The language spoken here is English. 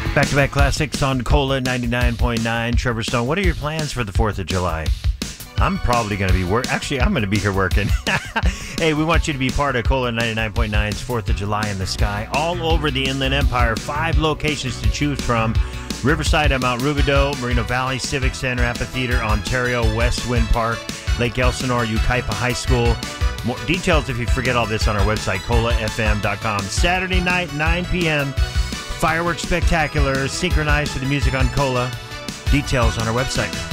Back-to-back classics on Cola 99.9. Trevor Stone, what are your plans for the 4th of July? I'm probably going to be Actually, I'm going to be here working. Hey, we want you to be part of Cola 99.9's 4th of July in the Sky. All over the Inland Empire, 5 locations to choose from. Riverside at Mount Rubidoux, Moreno Valley Civic Center, Amphitheater, Ontario, West Wind Park, Lake Elsinore, Yucaipa High School. More details, if you forget all this, on our website, colafm.com. Saturday night, 9 p.m., fireworks spectacular, synchronized to the music on Cola. Details on our website.